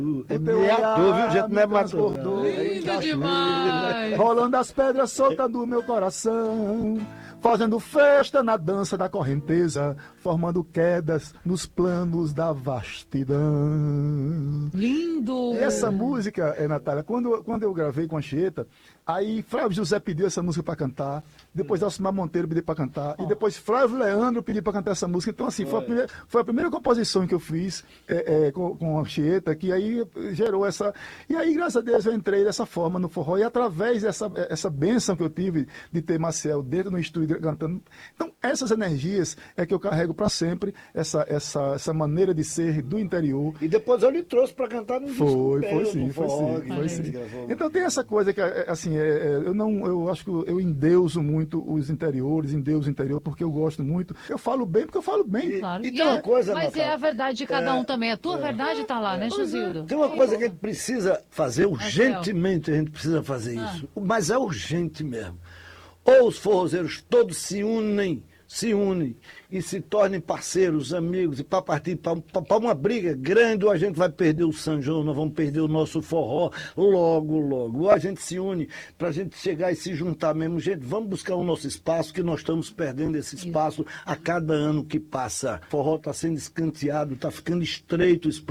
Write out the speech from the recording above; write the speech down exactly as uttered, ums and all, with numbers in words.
É me ator, viu, gente? Não é matou. Lindo demais. Rolando as pedras soltas do meu coração, fazendo festa na dança da correnteza, formando quedas nos planos da vastidão. Lindo. E essa música, é, Natália, quando, quando eu gravei com a Anchieta, aí Flávio José pediu essa música para cantar, depois Alcimar Monteiro pediu para cantar, oh. e depois Flávio Leandro pediu para cantar essa música. Então, assim, foi a, primeira, foi a primeira composição que eu fiz é, é, com, com a Anchieta, que aí gerou essa... E aí, graças a Deus, eu entrei dessa forma no forró, e através dessa essa bênção que eu tive de ter Maciel dentro do estúdio cantando. Então, essas energias é que eu carrego para sempre, essa, essa, essa maneira de ser do interior. E depois eu lhe trouxe para cantar no disco. Foi, foi sim, foi sim, foi sim. Então tem essa coisa que, assim, é, é, eu não, eu acho que eu endeuso muito os interiores, endeuso o interior, porque eu gosto muito. Eu falo bem porque eu falo bem. Claro. E, e tem uma coisa, Mas Natália, é a verdade de cada é, um também. A tua é, verdade está lá, é, né, Josildo? Tem uma coisa que a gente precisa fazer, urgentemente a gente precisa fazer isso. Ah. Mas é urgente mesmo. Ou os forrozeiros todos se unem, se unem e se tornem parceiros, amigos, e para partir para uma briga grande, ou a gente vai perder o São João, nós vamos perder o nosso forró logo, logo. Ou a gente se une para a gente chegar e se juntar mesmo. Gente, vamos buscar o nosso espaço, que nós estamos perdendo esse espaço a cada ano que passa. O forró está sendo escanteado, está ficando estreito o espaço.